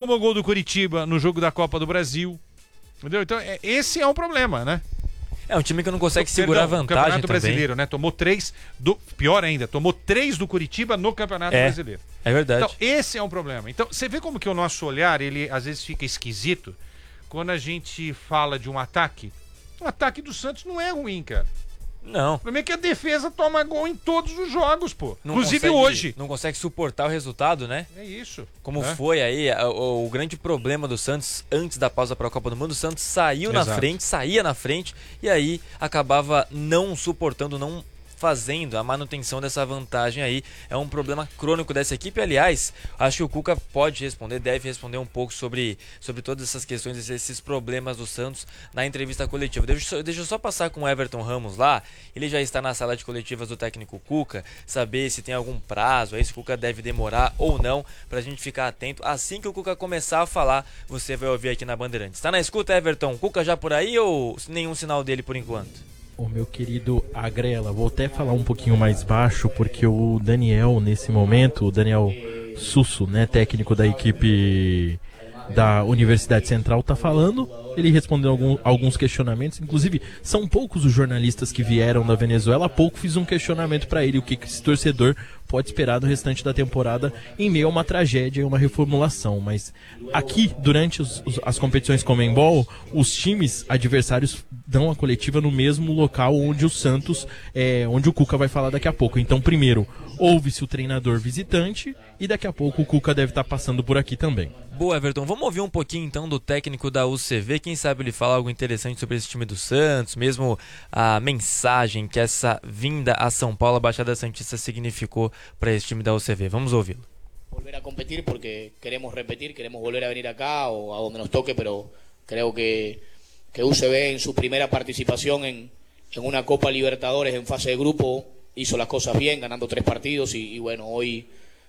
tomou gol do Coritiba no jogo da Copa do Brasil. Entendeu? Então, esse é um problema, né? É um time que não consegue segurar a vantagem. O Campeonato também. Brasileiro, né? Tomou 3 pior ainda, tomou 3 do Curitiba no Campeonato Brasileiro. É verdade. Então, esse é um problema. Então, você vê como que o nosso olhar, ele às vezes fica esquisito quando a gente fala de um ataque. O ataque do Santos não é ruim, cara. Não. O problema é que a defesa toma gol em todos os jogos, pô. Não Inclusive consegue, hoje. Não consegue suportar o resultado, né? É isso. Como foi aí o grande problema do Santos antes da pausa para a Copa do Mundo. O Santos saiu na frente, saía na frente e aí acabava não suportando, não fazendo a manutenção dessa vantagem aí. É um problema crônico dessa equipe. Aliás, acho que o Cuca pode responder, deve responder um pouco sobre todas essas questões, esses problemas do Santos na entrevista coletiva. Deixa eu só passar com o Everton Ramos lá. Ele já está na sala de coletivas do técnico Cuca, saber se tem algum prazo aí, se o Cuca deve demorar ou não, pra gente ficar atento. Assim que o Cuca começar a falar, você vai ouvir aqui na Bandeirantes. Tá na escuta, Everton? Cuca já por aí ou nenhum sinal dele por enquanto? O meu querido Agrela, vou até falar um pouquinho mais baixo, porque o Daniel, nesse momento, o Daniel Susso, né, técnico da equipe da Universidade Central, tá falando. Ele respondeu alguns questionamentos, inclusive são poucos os jornalistas que vieram da Venezuela. Há pouco fiz um questionamento para ele, o que esse torcedor pode esperar do restante da temporada em meio a uma tragédia e uma reformulação. Mas aqui, durante as competições Conmebol, os times adversários dão a coletiva no mesmo local onde o Santos, onde o Cuca vai falar daqui a pouco. Então, primeiro, ouve-se o treinador visitante e daqui a pouco o Cuca deve estar passando por aqui também. Boa, Everton. Vamos ouvir um pouquinho então do técnico da UCV. Quem sabe ele fala algo interessante sobre esse time do Santos, mesmo a mensagem que essa vinda a São Paulo, a Baixada Santista, significou para esse time da UCV. Vamos ouvi-lo. Volver a competir porque queremos repetir, queremos volver a venir acá o a donde nos toque, pero creo que UCV en su primera participación en una Copa Libertadores en fase de grupo hizo las cosas bien, ganando 3 partidos y bueno, hoy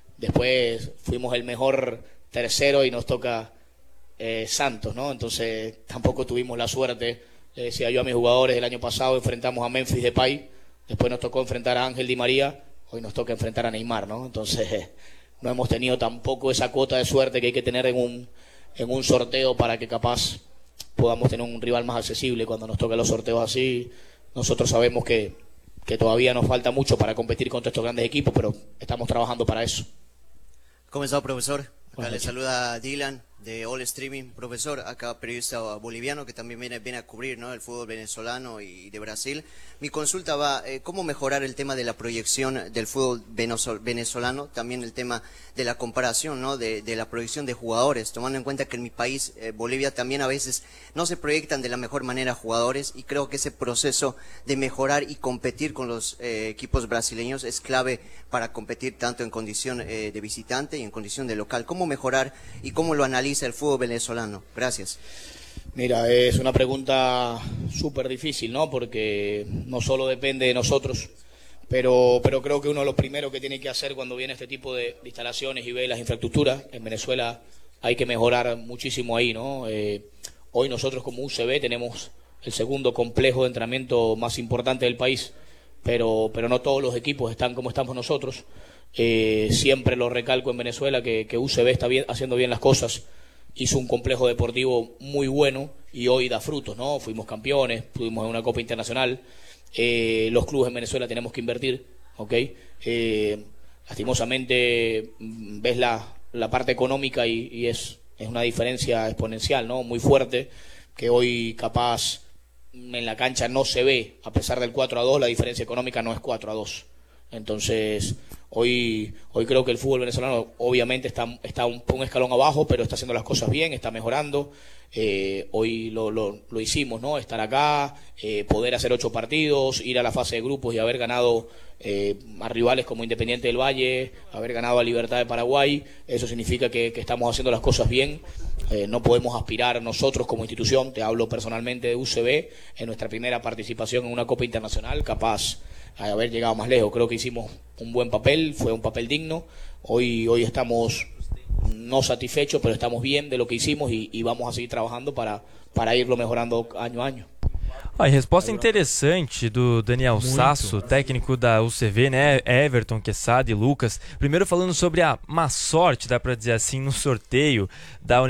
después fuimos el mejor tercero y nos toca Santos, ¿no? Entonces tampoco tuvimos la suerte, le decía yo a mis jugadores, el año pasado enfrentamos a Memphis Depay, después nos tocó enfrentar a Ángel Di María, hoy nos toca enfrentar a Neymar, ¿no? Entonces no hemos tenido tampoco esa cuota de suerte que hay que tener en un sorteo para que capaz podamos tener un rival más accesible. Cuando nos tocan los sorteos así, nosotros sabemos que todavía nos falta mucho para competir contra estos grandes equipos, pero estamos trabajando para eso. ¿Cómo está, profesor? Acá le saluda Dylan de All Streaming. Profesor, acá periodista boliviano que también viene a cubrir, ¿no?, el fútbol venezolano y de Brasil. Mi consulta va, ¿cómo mejorar el tema de la proyección del fútbol venezolano? También el tema de la comparación, ¿no?, de la proyección de jugadores, tomando en cuenta que en mi país, Bolivia, también a veces no se proyectan de la mejor manera jugadores, y creo que ese proceso de mejorar y competir con los equipos brasileños es clave para competir tanto en condición de visitante y en condición de local. ¿Cómo mejorar y cómo lo analiza el fútbol venezolano? Gracias. Mira, es una pregunta súper difícil, ¿no? Porque no solo depende de nosotros, pero creo que uno de los primeros que tiene que hacer cuando viene este tipo de instalaciones y ve las infraestructuras, en Venezuela hay que mejorar muchísimo ahí, ¿no? Hoy nosotros como UCB tenemos el segundo complejo de entrenamiento más importante del país, pero no todos los equipos están como estamos nosotros. Siempre lo recalco en Venezuela que UCB está haciendo bien las cosas. Hizo un complejo deportivo muy bueno y hoy da frutos, ¿no? Fuimos campeones, estuvimos en una Copa Internacional. Los clubes en Venezuela tenemos que invertir, ¿ok? Lastimosamente ves la parte económica y es una diferencia exponencial, ¿no? Muy fuerte, que hoy capaz en la cancha no se ve, a pesar del 4-2, la diferencia económica no es 4-2. Entonces, hoy creo que el fútbol venezolano obviamente está un escalón abajo, pero está haciendo las cosas bien, está mejorando. Hoy lo hicimos, ¿no? Estar acá, poder hacer 8 partidos, ir a la fase de grupos y haber ganado a rivales como Independiente del Valle, haber ganado a Libertad de Paraguay. Eso significa que estamos haciendo las cosas bien. No podemos aspirar nosotros como institución, te hablo personalmente de UCB, en nuestra primera participación en una Copa Internacional, capaz de haber llegado más lejos. Creo que hicimos un buen papel, fue un papel digno. Hoy estamos no satisfechos, pero estamos bien de lo que hicimos y vamos a seguir trabajando para irlo mejorando año a año. Resposta interessante do Daniel Sasso, técnico da UCV, né? Everton, Quesada e Lucas. Primeiro falando sobre a má sorte, dá pra dizer assim, no sorteio da